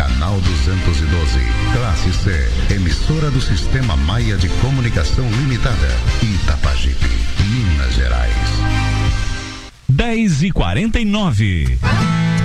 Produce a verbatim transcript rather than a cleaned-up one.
Canal duzentos e doze, classe C, emissora do Sistema Maia de Comunicação Limitada, Itapajipe, Minas Gerais. dez e quarenta e nove.